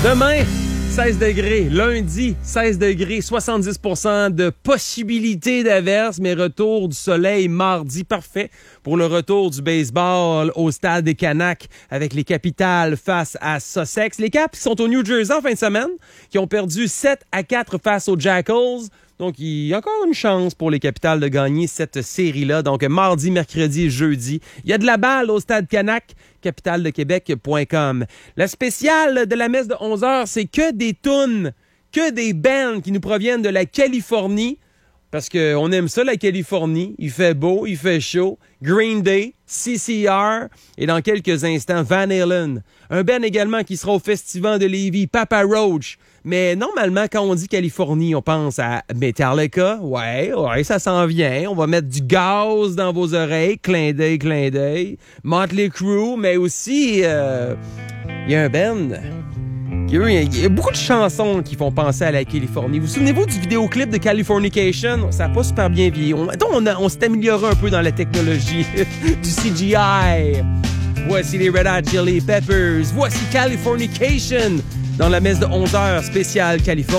Demain, 16 degrés. Lundi, 16 degrés. 70% de possibilité d'averse, mais retour du soleil mardi. Parfait pour le retour du baseball au stade des Canucks avec les Capitals face à Sussex. Les Caps qui sont au New Jersey en fin de semaine, qui ont perdu 7-4 face aux Jackals. Donc, il y a encore une chance pour les Capitals de gagner cette série-là. Donc, mardi, mercredi, jeudi. Il y a de la balle au stade Canac, capitaldequebec.com. La spéciale de la messe de 11h, c'est que des tunes, que des bands qui nous proviennent de la Californie. Parce qu'on aime ça, la Californie. Il fait beau, il fait chaud. Green Day, CCR et dans quelques instants, Van Halen. Un band également qui sera au Festival de Lévis, Papa Roach. Mais normalement, quand on dit Californie, on pense à Metallica. Ouais, ça s'en vient. On va mettre du gaz dans vos oreilles. Clin d'œil. Motley Crue, mais aussi, il y a un band. Il y a beaucoup de chansons qui font penser à la Californie. Vous souvenez-vous du vidéoclip de Californication? Ça n'a pas super bien vieilli. On s'est amélioré un peu dans la technologie du CGI. Voici les Red Hot Chili Peppers. Voici Californication dans la messe de 11h spéciale Californie.